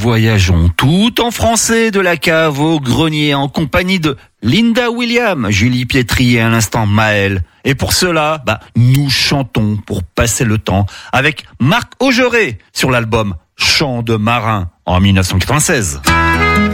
voyageons tout en français de la cave au grenier en compagnie de Linda Williams, Julie Pietri et à l'instant Maël. Et pour cela, nous chantons pour passer le temps avec Marc Augeret sur l'album Chant de marin en 1996.